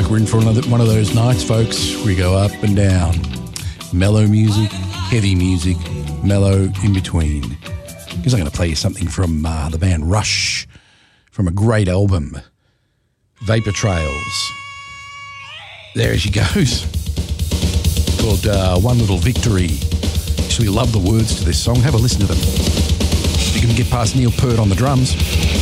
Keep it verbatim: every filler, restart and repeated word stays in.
We're in for another one of those nights, folks. We go up and down. Mellow music, heavy music, mellow in between. Because I'm going to play you something from uh, the band Rush, from a great album, Vapor Trails. There she goes. Called uh, One Little Victory. Actually love the words to this song. Have a listen to them. You can get past Neil Peart on the drums.